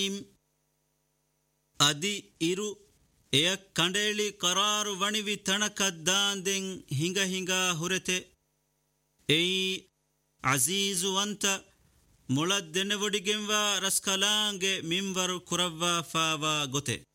ಅದಿ ಇರು ಎಯ ಕಂಡೇಳಿ ಕರಾರು ವಣಿವಿ ತಣಕದ್ದಾಂದೆಂ ಹಿಂಗ ಹುರೆತೆ ಎಯಿ ಅಜೀಜು ಅಂತ ಮುಳದ್ದೆನೆವೊಡಿಗೆಂವ ರಸ್ಕಲಾಂಗೆ ಮಿಂವರು ಕುರವ್ವ ಫಾವ ಗೊತೆ